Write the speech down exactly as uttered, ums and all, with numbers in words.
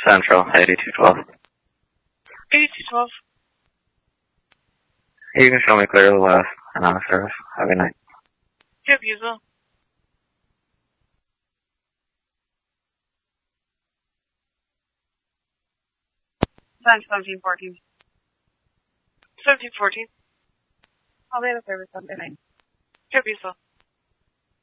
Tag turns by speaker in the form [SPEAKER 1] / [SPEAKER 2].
[SPEAKER 1] Central, eighty-two twelve.
[SPEAKER 2] eighty-two twelve.
[SPEAKER 1] You can show me clear to the left and on the service. Have a good night.
[SPEAKER 2] Yep, you as well. Sign seventeen fourteen. seventeen fourteen. I'll be at the service on midnight. Yep, you as well.